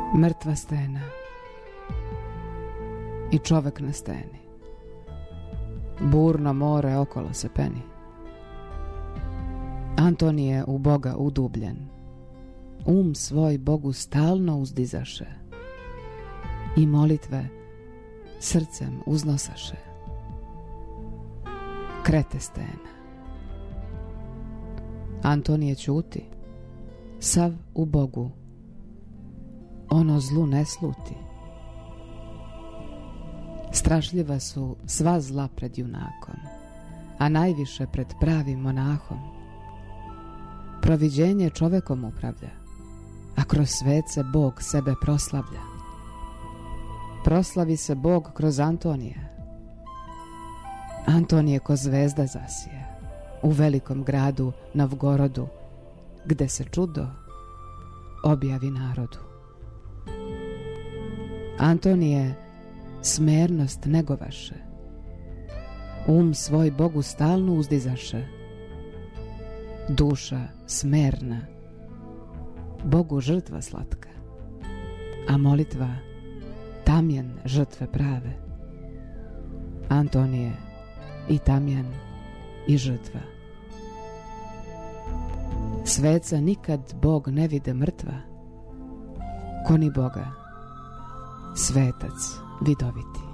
Mrtva stena i čovek na steni, burno more okolo se peni. Antonije u Boga udubljen, svoj Bogu stalno uzdizaše i molitve srcem uznosaše. Krete stena. Antonije ćuti, sav u Bogu, ono zlu ne sluti. Strašljiva su sva zla pred junakom, a najviše pred pravim monahom. Proviđenje čovekom upravlja, a kroz svet se Bog sebe proslavlja. Proslavi se Bog kroz Antonija. Antonije ko zvezda zasije u velikom gradu Novgorodu, gde se čudo objavi narodu. Antonije smernost negovaše, svoj Bogu stalno uzdizaše. Duša smerna, Bogu žrtva slatka, a molitva tamjan žrtve prave. Antonije i tamjan i žrtva. Sveca nikad Bog ne vide mrtva, ko ni Boga svetac vidoviti.